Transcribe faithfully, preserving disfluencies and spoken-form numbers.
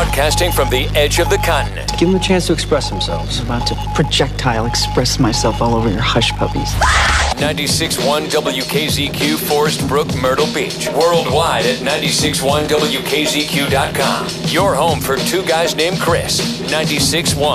Broadcasting from the edge of the continent. Give them a chance to express themselves. I'm about to projectile express myself all over your hush puppies. ninety-six point one W K Z Q, Forest Brook, Myrtle Beach. Worldwide at ninety-six point one W K Z Q dot com. Your home for two guys named Chris. ninety-six point one